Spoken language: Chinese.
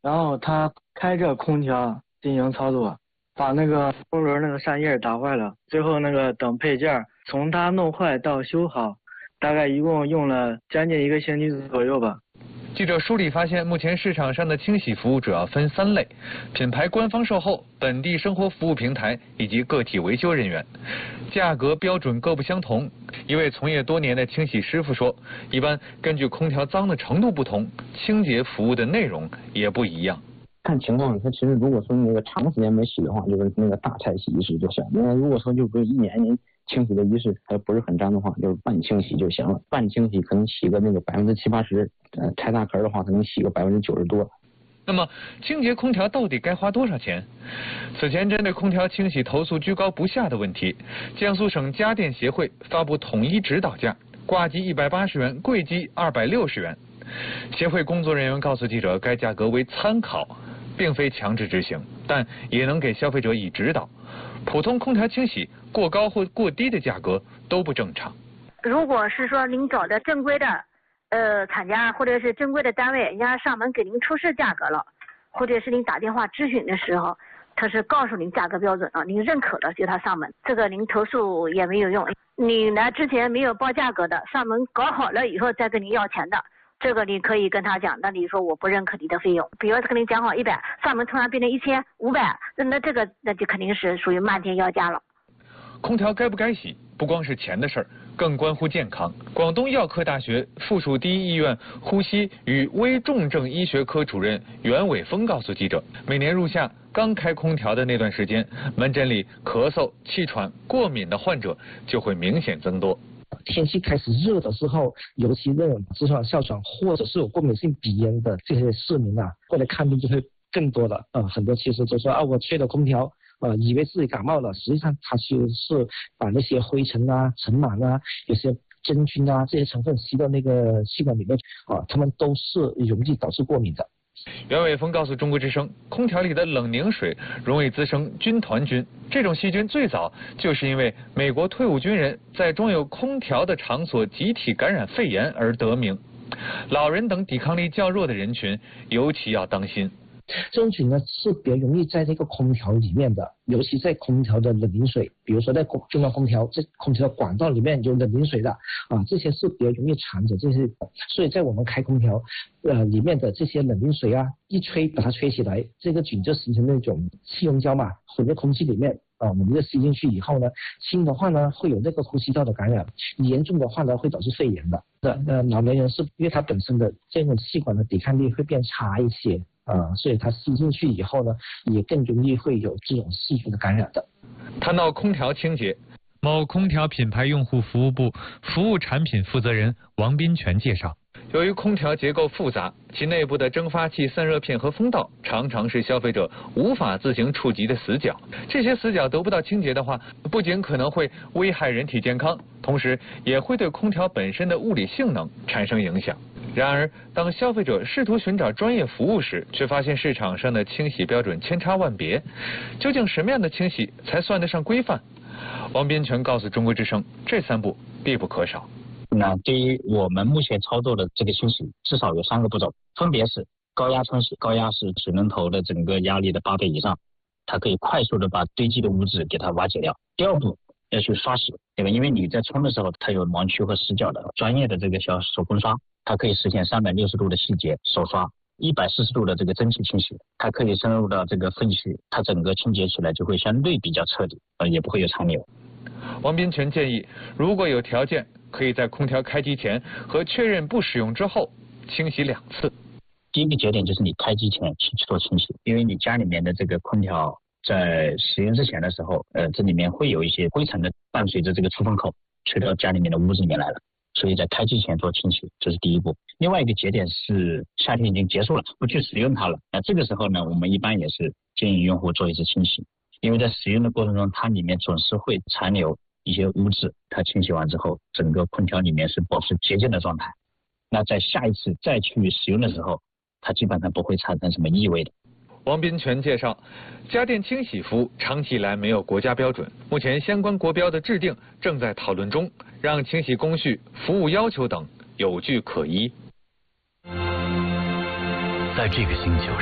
然后他开着空调进行操作，把那个涡轮那个扇叶打坏了，最后那个等配件从他弄坏到修好，大概一共用了将近1个星期左右吧。 记者梳理发现，目前市场上的清洗服务主要分3类：品牌官方售后、本地生活服务平台以及个体维修人员。价格标准各不相同。一位从业多年的清洗师傅说，一般根据空调脏的程度不同，清洁服务的内容也不一样。 看情况，它其实如果说那个长时间没洗的话，就是那个大拆洗仪式就行。那如果说就比如1年您清洗的仪式还不是很脏的话，就是半清洗就行了。半清洗可能洗个那个70-80%，拆大壳的话可能洗个90%多。 那么，清洁空调到底该花多少钱？此前针对空调清洗投诉居高不下的问题，江苏省家电协会发布统一指导价，挂机180元，柜机260元。协会工作人员告诉记者，该价格为参考，并非强制执行，但也能给消费者以指导。普通空调清洗过高或过低的价格都不正常。 如果是说您找的正规的厂家或者是正规的单位，人家上门给您出示价格了，或者是您打电话咨询的时候，他是告诉您价格标准了，您认可了就他上门，这个您投诉也没有用。你来之前没有报价格的，上门搞好了以后再跟您要钱的，这个你可以跟他讲，那你说我不认可你的费用，比如跟您讲好100，上门突然变成1500，那这个那就肯定是属于漫天要价了。 空调该不该洗，不光是钱的事儿，更关乎健康。广东药科大学附属第一医院呼吸与危重症医学科主任袁伟峰告诉记者，每年入夏刚开空调的那段时间，门诊里咳嗽、气喘、过敏的患者就会明显增多。 天气开始热的时候，尤其那种痔疮、哮喘或者是有过敏性鼻炎的这些市民啊，过来看病就会更多了。很多其实就说我吹了空调，以为自己感冒了，实际上它其实是把那些灰尘啊、尘螨啊、有些真菌啊这些成分吸到那个气管里面，它们都是容易导致过敏的。 袁伟峰告诉中国之声，空调里的冷凝水容易滋生军团菌，这种细菌最早就是因为美国退伍军人在装有空调的场所集体感染肺炎而得名。老人等抵抗力较弱的人群尤其要当心。 这种菌呢是比较容易在这个空调里面的，尤其在空调的冷凝水，比如说在中央空调，这空调的管道里面有冷凝水的这些是比较容易藏着这些，所以在我们开空调里面的这些冷凝水啊，一吹把它吹起来，这个菌就形成那种气溶胶嘛，混在空气里面我们就吸进去以后呢，轻的话呢会有那个呼吸道的感染，严重的话呢会导致肺炎的。老年人是因为他本身的这种气管的抵抗力会变差一些。所以它吸进去以后呢，也更容易会有这种细菌的感染的。 谈到空调清洁，某空调品牌用户服务部服务产品负责人王斌全介绍，由于空调结构复杂，其内部的蒸发器、散热片和风道常常是消费者无法自行触及的死角。这些死角得不到清洁的话，不仅可能会危害人体健康，同时也会对空调本身的物理性能产生影响。然而，当消费者试图寻找专业服务时，却发现市场上的清洗标准千差万别。究竟什么样的清洗才算得上规范？王斌全告诉中国之声，这3步必不可少。 那对于我们目前操作的这个清洗，至少有3个步骤，分别是高压冲洗，高压是水龙头的整个压力的8倍以上，它可以快速的把堆积的污渍给它瓦解掉。第2步要去刷洗，对吧？因为你在冲的时候，它有盲区和死角的，专业的这个小手工刷，它可以实现360度的细节手刷，140度的这个蒸汽清洗，它可以深入到这个废区，它整个清洁起来就会相对比较彻底，也不会有残留。 王斌全建议，如果有条件，可以在空调开机前和确认不使用之后清洗2次。 第一个节点就是你开机前去做清洗，因为你家里面的这个空调在使用之前的时候，这里面会有一些灰尘的伴随着这个出风口吹到家里面的屋子里面来了，所以在开机前做清洗，这是第一步。另外一个节点是夏天已经结束了，不去使用它了，那这个时候呢，我们一般也是建议用户做一次清洗，因为在使用的过程中，它里面总是会残留一些污渍，它清洗完之后，整个空调里面是保持洁净的状态。那在下一次再去使用的时候，它基本上不会产生什么异味的。 王斌全介绍，家电清洗服务长期以来没有国家标准，目前相关国标的制定正在讨论中，让清洗工序、服务要求等有据可依。 在这个星球